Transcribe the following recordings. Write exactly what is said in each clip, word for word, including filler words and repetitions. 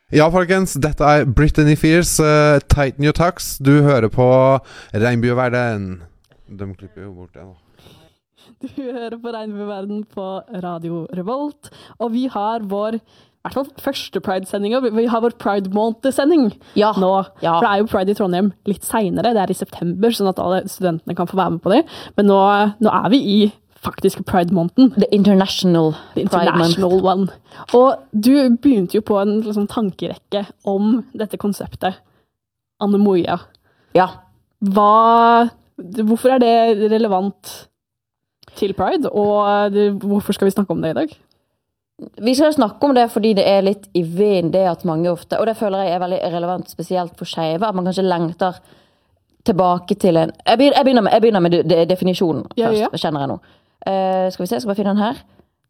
Ja, folkens, dette er Britney Spears, uh, Tighten Your Tux. Du hører på Regnbueverden. De klipper jo bort det nå. Du hører på Regnbueverden på Radio Revolt, og vi har vår, i hvert fall første Pride-sending, vi har vår Pride-måned-sending ja. nå. Ja. For det er jo Pride i Trondheim litt senere, det er i september, sånn at alle studentene kan få være med på det. Men nå, nå er vi i faktisk Pride-måneden. The International, The International One. Og du begynte jo på en liksom, tankerekke om dette konseptet. Anne Moia. Ja. Hva, hvorfor er det relevant til Pride, og det, hvorfor skal vi snakke om det i dag? Vi skal snakke om det fordi det er litt i veien det at mange ofte, og det føler jeg er veldig relevant spesielt for skeive, at man kanskje lengter tilbake til en... Jeg begynner, jeg begynner, med, jeg begynner med de, definisjonen ja, først, ja. kjenner jeg nå. Uh, skal vi se, skal vi finne den her?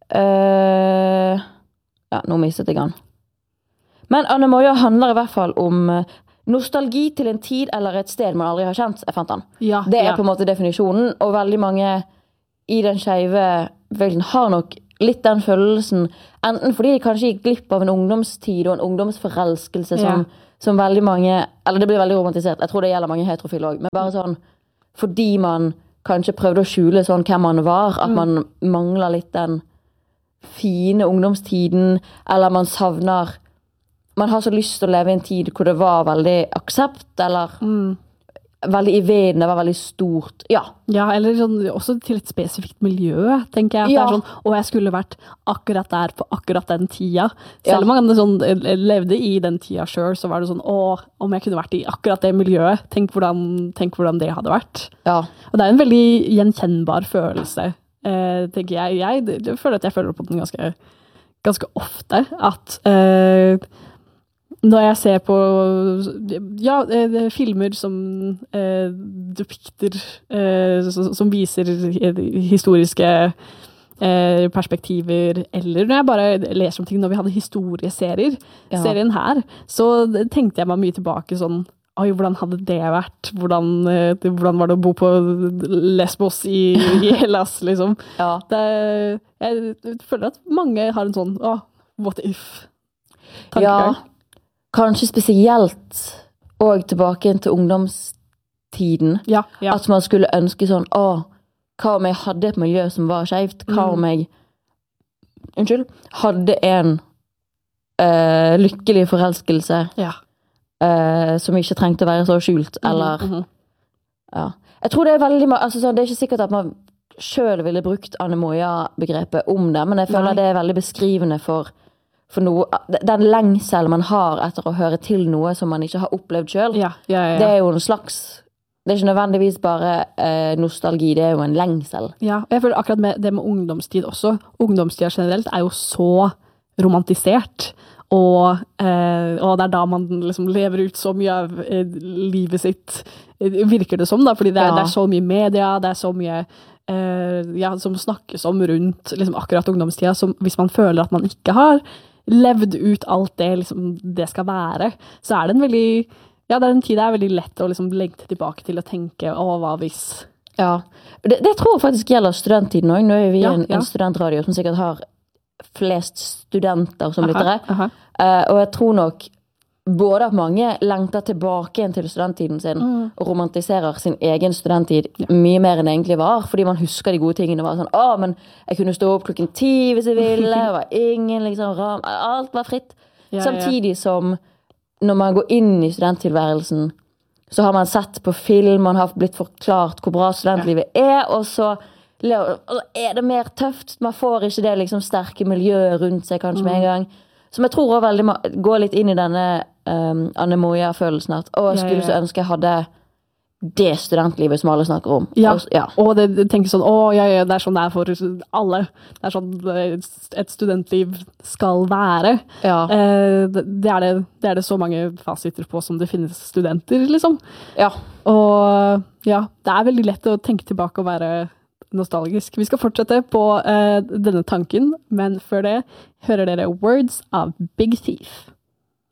Uh, ja, nå mistet jeg den. Men Anne Moia handler i hvert fall om uh, nostalgi til en tid eller et sted man aldri har kjent. Jeg fant den. Ja, det er ja. på en måte definisjonen, og veldig mange i den skeive bevegelsen har nok litt den følelsen, enten fordi de kanskje gikk glipp av en ungdomstid og en ungdomsforelskelse som, ja. som veldig mange, eller det blir veldig romantisert, jeg tror det gjelder mange heterofile også, men bare sånn, fordi man kanskje prøvde å skjule sånn hvem man var, at man mangler litt den fine ungdomstiden, eller man savner, man har så lyst til å leve i en tid hvor det var veldig aksept, eller mm. veldig i veden, det var veldig stort, ja. Ja, eller sånn, også til et spesifikt miljø, tenker jeg, at ja. det er sånn, og jeg skulle vært akkurat der på akkurat den tida. Selv om ja. man sånn, levde i den tida selv, så var det sånn, å, om jeg kunne vært i akkurat det miljøet, tenk hvordan, tenk hvordan det hadde vært. Ja. Og det er en veldig gjenkjennbar følelse, eh, tenker jeg. Jeg, jeg føler at jeg føler på den ganske, ganske ofte, at... Eh, når jeg ser på ja, eh, filmer som eh, depikter, eh, som, som viser historiske eh, perspektiver, eller når jeg bare leser om ting, når vi hadde historieserier, ja. serien her, så tenkte jeg meg mye tilbake sånn, oi, hvordan hadde det vært? Hvordan, eh, hvordan var det å bo på Lesbos i, i Hellas, liksom? Ja. Det, jeg føler at mange har en sånn, åh, what if? Tankegang. Ja. Kanskje spesielt og tilbake til ungdomstiden. Ja, ja. At man skulle ønske sånn, å, hva om jeg hadde et miljø som var skjevt? Hva om jeg, unnskyld, hadde en uh, lykkelig forelskelse ja. uh, som ikke trengte å være så skjult, eller mm -hmm. ja. Jeg tror det er veldig, altså sånn, det er ikke sikkert at man selv ville brukt Anne Moia-begrepet om det, men jeg føler Nei. det er veldig beskrivende for for noe, den lengsel man har etter å høre til noe som man ikke har opplevd selv, ja, ja, ja, ja. det er jo en slags, det er ikke nødvendigvis bare eh, nostalgi, det er jo en lengsel. Ja, og jeg føler akkurat med det med ungdomstid også, ungdomstida generelt er jo så romantisert, og, eh, og det er da man liksom lever ut så mye av eh, livet sitt, virker det som da, fordi det er, ja. det er så mye media, det er så mye eh, ja, som snakkes om rundt liksom, akkurat ungdomstida, som hvis man føler at man ikke har levd ut alt det liksom, det skal være, så er det en veldig, ja, det er en tid det er veldig lett å liksom, legge tilbake til å tenke, å, hva hvis? Ja, det, det tror jeg faktisk gjelder studenttiden også. Nå er vi ja, en, ja. en studentradio som sikkert har flest studenter som lyttere, uh, og jeg tror nok både at mange lengter tilbake igjen til studenttiden sin mm. og romantiserer sin egen studenttid ja. mye mer enn det egentlig var, fordi man husker de gode tingene. Var sånn, å, men jeg kunne stå opp klokken ti hvis jeg ville, det var ingen liksom, ram, alt var fritt. Ja, Samtidig ja. som når man går inn i studenttilværelsen, så har man sett på film, man har blitt forklart hvor bra studentlivet ja. er, og så er det mer tøft. Man får ikke det liksom, sterke miljøet rundt seg kanskje mm. med en gang. Som jeg tror også veldig går litt inn i denne um, Anne Moia-følelsen at å, jeg skulle ja, ja. så ønske jeg hadde det studentlivet som alle snakker om. Ja, og, ja. og det, det tenker sånn, å, ja, ja, det er sånn det er for alle. Det er sånn et studentliv skal være. Ja. Eh, det, det, er det, det er det så mange fasiter på som det finnes studenter, liksom. Ja. Og ja, det er veldig lett å tenke tilbake og være nostalgisk. Vi skal fortsette på eh, denne tanken, men før det hører dere Words av Big Thief.